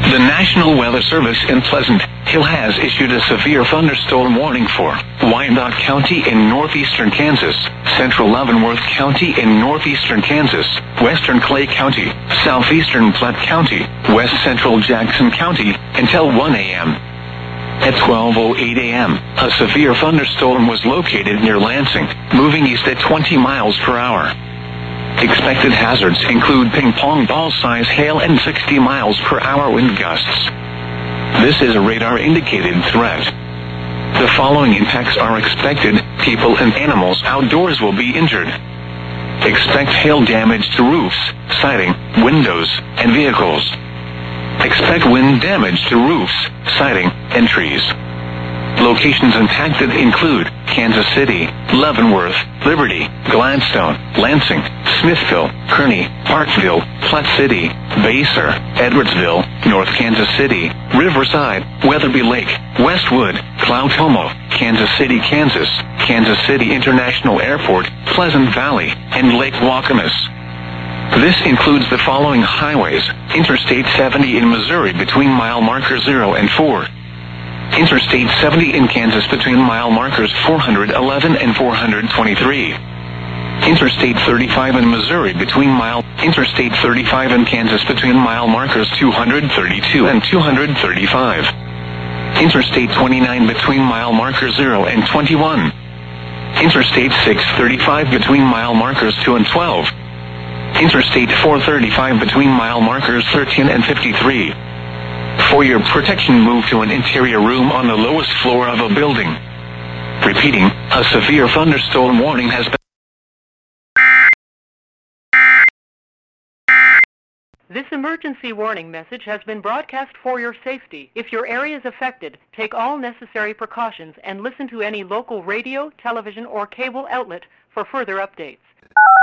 The National Weather Service in Pleasant Hill has issued a severe thunderstorm warning for Wyandotte County in northeastern Kansas, central Leavenworth County in northeastern Kansas, western Clay County, southeastern Platte County, west central Jackson County, until 1 a.m. At 12:08 a.m., a severe thunderstorm was located near Lansing, moving east at 20 miles per hour. Expected hazards include ping-pong ball-size hail and 60 miles per hour wind gusts. This is a radar-indicated threat. The following impacts are expected: people and animals outdoors will be injured. Expect hail damage to roofs, siding, windows, and vehicles. Expect wind damage to roofs, siding, and trees. Locations impacted include Kansas City, Leavenworth, Liberty, Gladstone, Lansing, Smithville, Kearney, Parkville, Platte City, Basehor, Edwardsville, North Kansas City, Riverside, Weatherby Lake, Westwood, Cloud-Como, Kansas City, Kansas, Kansas City International Airport, Pleasant Valley, and Lake Wakamas. This includes the following highways: Interstate 70 in Missouri between mile markers 0 and 4. Interstate 70 in Kansas between mile markers 411 and 423. Interstate 35 in Missouri between Interstate 35 in Kansas between mile markers 232 and 235. Interstate 29 between mile markers 0 and 21. Interstate 635 between mile markers 2 and 12. Interstate 435 between mile markers 13 and 53. For your protection, move to an interior room on the lowest floor of a building. Repeating, a severe thunderstorm warning has been... This emergency warning message has been broadcast for your safety. If your area is affected, take all necessary precautions and listen to any local radio, television, or cable outlet for further updates.